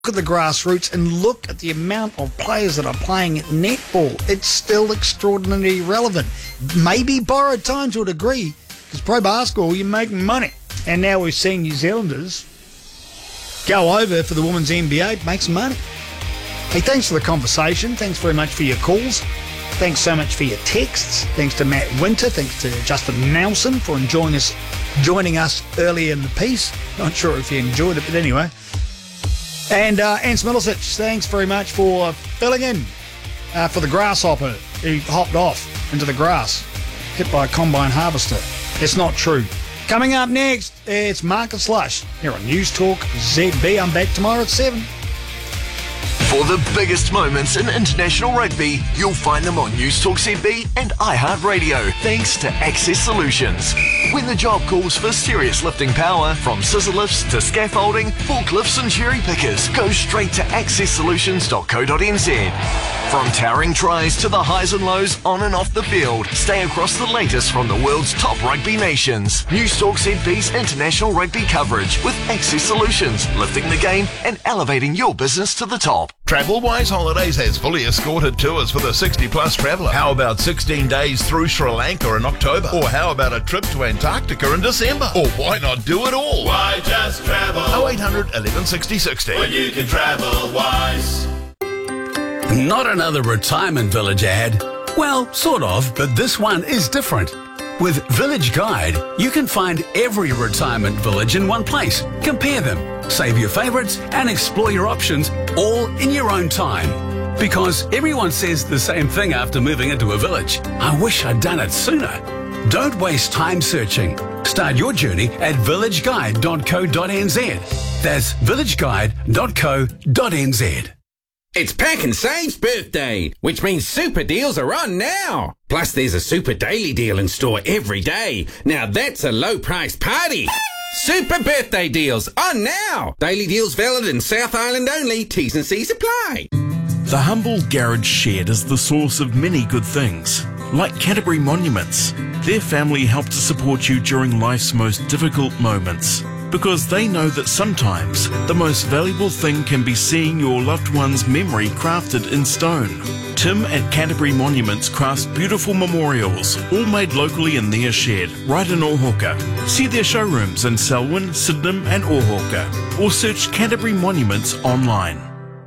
at the grassroots and look at the amount of players that are playing netball. It's still extraordinarily relevant. Maybe borrowed time to a degree, because pro basketball, you're making money. And now we're seeing New Zealanders go over for the women's NBA, make some money. Hey, thanks for the conversation. Thanks very much for your calls. Thanks so much for your texts. Thanks to Matt Winter. Thanks to Justin Nelson for joining us early in the piece. Not sure if you enjoyed it, but anyway. And Ants Middlesich, thanks very much for filling in for the grasshopper who hopped off into the grass, hit by a combine harvester. It's not true. Coming up next, it's Marcus Slush here on News Talk ZB. I'm back tomorrow at 7. For the biggest moments in international rugby, you'll find them on News Talk ZB and iHeartRadio, thanks to Access Solutions. When the job calls for serious lifting power, from scissor lifts to scaffolding, forklifts and cherry pickers, go straight to accesssolutions.co.nz. From towering tries to the highs and lows on and off the field, stay across the latest from the world's top rugby nations. News Talk ZB's international rugby coverage with Access Solutions, lifting the game and elevating your business to the top. TravelWise Holidays has fully escorted tours for the 60-plus traveller. How about 16 days through Sri Lanka in October? Or how about a trip to Antarctica in December? Or why not do it all? Why just travel? 0800 11 60 60. When you can travel wise. Not another retirement village ad. Well, sort of, but this one is different. With Village Guide, you can find every retirement village in one place. Compare them, save your favourites, and explore your options all in your own time. Because everyone says the same thing after moving into a village. I wish I'd done it sooner. Don't waste time searching. Start your journey at villageguide.co.nz. That's villageguide.co.nz. It's Pack and Save's birthday, which means super deals are on now. Plus, there's a super daily deal in store every day. Now that's a low-priced party. Super birthday deals on now. Daily deals valid in South Island only. T's and C's apply. The humble garage shed is the source of many good things, like Canterbury Monuments. Their family help to support you during life's most difficult moments, because they know that sometimes the most valuable thing can be seeing your loved one's memory crafted in stone. Tim at Canterbury Monuments crafts beautiful memorials, all made locally in their shed, right in Ohauka. See their showrooms in Selwyn, Sydenham and Ohauka, or search Canterbury Monuments online.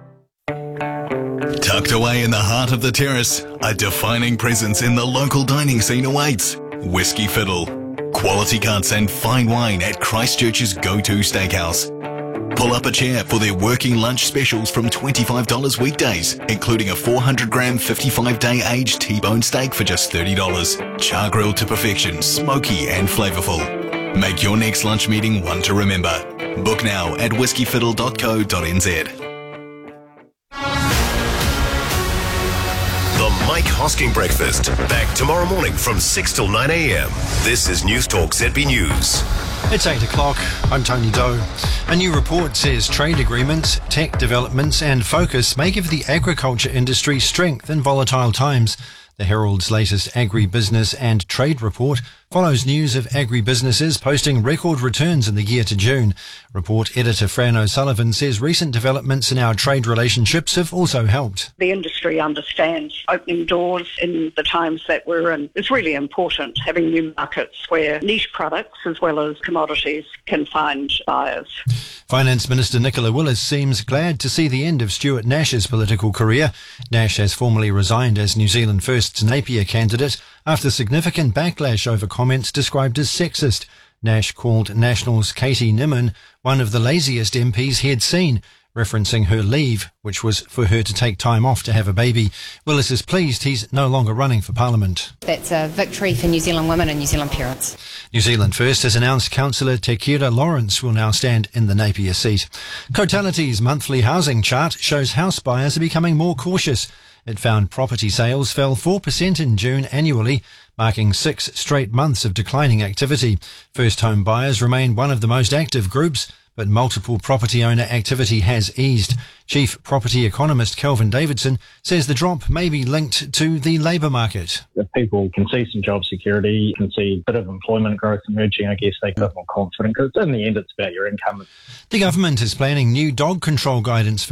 Tucked away in the heart of the terrace, a defining presence in the local dining scene awaits. Whiskey Fiddle. Quality cuts and fine wine at Christchurch's go-to steakhouse. Pull up a chair for their working lunch specials from $25 weekdays, including a 400-gram 55-day aged T-bone steak for just $30. Char grilled to perfection, smoky and flavourful. Make your next lunch meeting one to remember. Book now at whiskeyfiddle.co.nz. The Mike Hosking Breakfast. Back tomorrow morning from 6 till 9 a.m. This is News Talk ZB News. It's 8 o'clock. I'm Tony Doe. A new report says trade agreements, tech developments and focus may give the agriculture industry strength in volatile times. The Herald's latest agribusiness and trade report follows news of agribusinesses posting record returns in the year to June. Report editor Fran O'Sullivan says recent developments in our trade relationships have also helped. The industry understands opening doors in the times that we're in. It's really important having new markets where niche products as well as commodities can find buyers. Finance Minister Nicola Willis seems glad to see the end of Stuart Nash's political career. Nash has formally resigned as New Zealand First's Napier candidate after significant backlash over comments described as sexist. Nash called National's Katie Nimmin one of the laziest MPs he had seen, referencing her leave, which was for her to take time off to have a baby. Willis is pleased he's no longer running for Parliament. That's a victory for New Zealand women and New Zealand parents. New Zealand First has announced Councillor Te Kira Lawrence will now stand in the Napier seat. Cotality's monthly housing chart shows house buyers are becoming more cautious. It found property sales fell 4% in June annually, marking 6 straight months of declining activity. First home buyers remain one of the most active groups, but multiple property owner activity has eased. Chief Property Economist Kelvin Davidson says the drop may be linked to the labour market. If people can see some job security, can see a bit of employment growth emerging, I guess they get a bit more confident, because in the end it's about your income. The government is planning new dog control guidance for